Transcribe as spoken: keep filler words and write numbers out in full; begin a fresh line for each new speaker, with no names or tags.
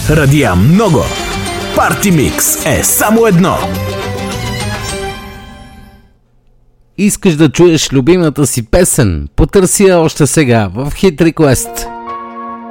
Радия много. Парти Микс е само едно.
Искаш да чуеш любимата си песен? Потърси я още сега в Hit Request.